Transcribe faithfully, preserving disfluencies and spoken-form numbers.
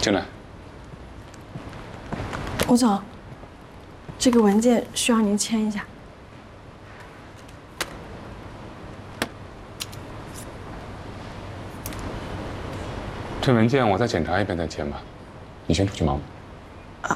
进来。 吴总，这个文件需要您签一下。 这文件我再检查一遍再签吧。你先出去忙吧。